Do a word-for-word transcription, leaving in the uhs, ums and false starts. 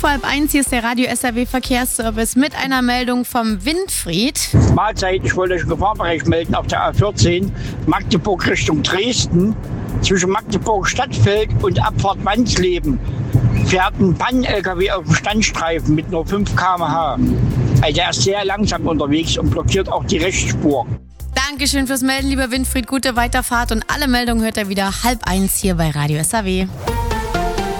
vor halb eins, hier ist der Radio S R W Verkehrsservice mit einer Meldung vom Winfried. Mahlzeit, ich wollte euch im Gefahrenbereich melden auf der A vierzehn, Magdeburg Richtung Dresden. Zwischen Magdeburg Stadtfeld und Abfahrt Wandsleben fährt ein Pannen-L K W auf dem Standstreifen mit nur fünf Kilometer pro Stunde. Also der ist sehr langsam unterwegs und blockiert auch die Rechtsspur. Dankeschön fürs Melden, lieber Winfried. Gute Weiterfahrt und alle Meldungen hört ihr wieder halb eins hier bei Radio S R W.